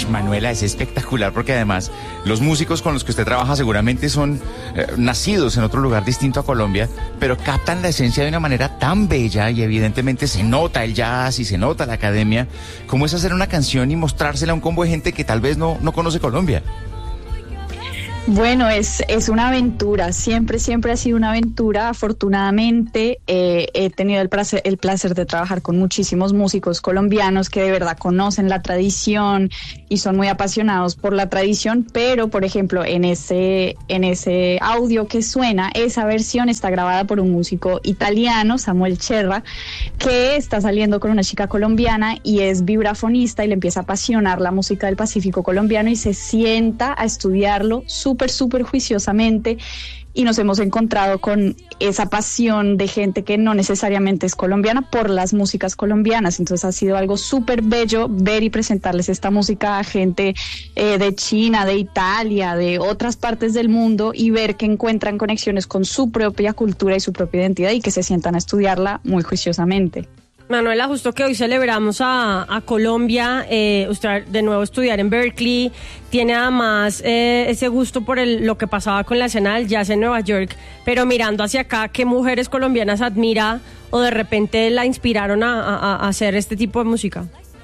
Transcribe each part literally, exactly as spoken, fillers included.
Manuela, es espectacular porque además los músicos con los que usted trabaja seguramente son eh, nacidos en otro lugar distinto a Colombia, pero captan la esencia de una manera tan bella y evidentemente se nota el jazz y se nota la academia. ¿Cómo es hacer una canción y mostrársela a un combo de gente que tal vez no, no conoce Colombia? Bueno, es, es una aventura, siempre, siempre ha sido una aventura. Afortunadamente eh, he tenido el placer, el placer de trabajar con muchísimos músicos colombianos que de verdad conocen la tradición y son muy apasionados por la tradición, pero por ejemplo en ese, en ese audio que suena, esa versión está grabada por un músico italiano, Samuel Cherra, que está saliendo con una chica colombiana y es vibrafonista y le empieza a apasionar la música del Pacífico colombiano y se sienta a estudiarlo súper súper, súper juiciosamente y nos hemos encontrado con esa pasión de gente que no necesariamente es colombiana por las músicas colombianas. Entonces ha sido algo súper bello ver y presentarles esta música a gente eh, de China, de Italia, de otras partes del mundo y ver que encuentran conexiones con su propia cultura y su propia identidad y que se sientan a estudiarla muy juiciosamente. Manuela, justo que hoy celebramos a, a Colombia, eh, usted de nuevo estudiar en Berkeley, tiene además eh, ese gusto por el, lo que pasaba con la escena del jazz en Nueva York, pero mirando hacia acá, ¿qué mujeres colombianas admira o de repente la inspiraron a, a, a hacer este tipo de música?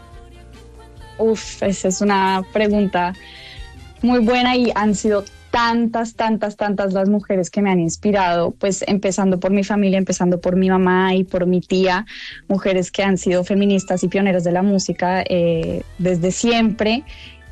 Uf, esa es una pregunta muy buena y han sido tantas, tantas, tantas las mujeres que me han inspirado, pues empezando por mi familia, empezando por mi mamá y por mi tía, mujeres que han sido feministas y pioneras de la música eh, desde siempre,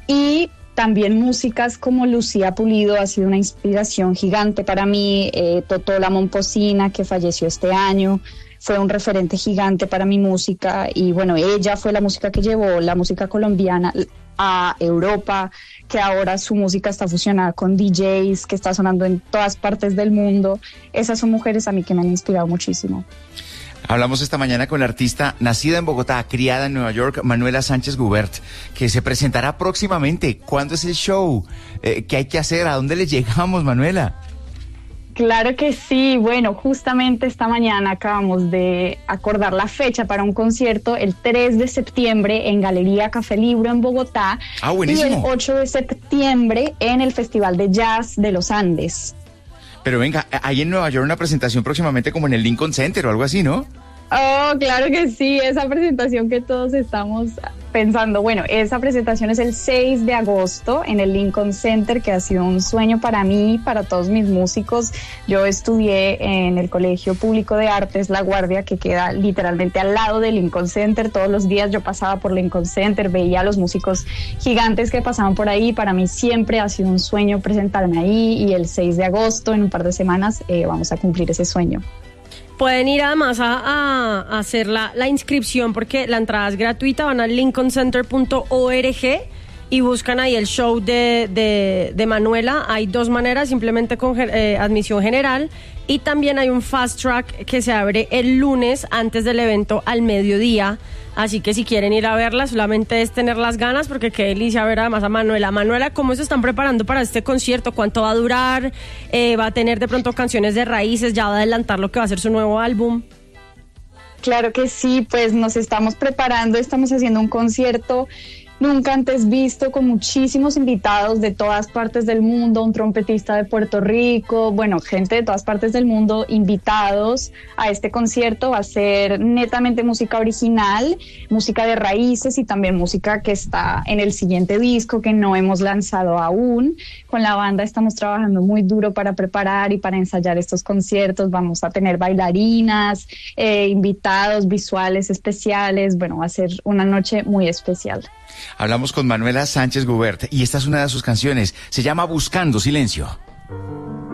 y también músicas como Lucía Pulido ha sido una inspiración gigante para mí, eh, Totó la Momposina, que falleció este año, fue un referente gigante para mi música y bueno, ella fue la música que llevó la música colombiana a Europa, que ahora su música está fusionada con D Js, que está sonando en todas partes del mundo. Esas son mujeres a mí que me han inspirado muchísimo. Hablamos esta mañana con la artista nacida en Bogotá, criada en Nueva York, Manuela Sánchez Gubert, que se presentará próximamente. ¿Cuándo es el show? Eh, ¿Qué hay que hacer? ¿A dónde le llegamos, Manuela? Claro que sí, bueno, justamente esta mañana acabamos de acordar la fecha para un concierto el tres de septiembre en Galería Café Libro en Bogotá. Ah, buenísimo. Y el ocho de septiembre en el Festival de Jazz de los Andes. Pero venga, hay en Nueva York una presentación próximamente como en el Lincoln Center o algo así, ¿no? Oh, claro que sí, esa presentación que todos estamos pensando. Bueno, esa presentación es el seis de agosto en el Lincoln Center, que ha sido un sueño para mí, para todos mis músicos. Yo estudié en el Colegio Público de Artes La Guardia, que queda literalmente al lado del Lincoln Center. Todos los días yo pasaba por Lincoln Center, veía a los músicos gigantes que pasaban por ahí. Para mí siempre ha sido un sueño presentarme ahí y el seis de agosto, en un par de semanas, eh, vamos a cumplir ese sueño. Pueden ir además a, a, a hacer la, la inscripción porque la entrada es gratuita, van a lincoln center punto org y buscan ahí el show de, de, de Manuela. Hay dos maneras, simplemente con eh, admisión general y también hay un fast track que se abre el lunes antes del evento al mediodía. Así que si quieren ir a verla, solamente es tener las ganas, porque qué delicia ver además a Manuela. Manuela, ¿cómo se están preparando para este concierto? ¿Cuánto va a durar? Eh, ¿Va a tener de pronto canciones de raíces? ¿Ya va a adelantar lo que va a ser su nuevo álbum? Claro que sí, pues nos estamos preparando, estamos haciendo un concierto nunca antes visto, con muchísimos invitados de todas partes del mundo, un trompetista de Puerto Rico, bueno, gente de todas partes del mundo invitados a este concierto. Va a ser netamente música original, música de raíces y también música que está en el siguiente disco que no hemos lanzado aún. Con la banda estamos trabajando muy duro para preparar y para ensayar estos conciertos. Vamos a tener bailarinas, eh, invitados visuales especiales. Bueno, va a ser una noche muy especial. Hablamos con Manuela Sánchez Gubert y esta es una de sus canciones. Se llama Buscando Silencio.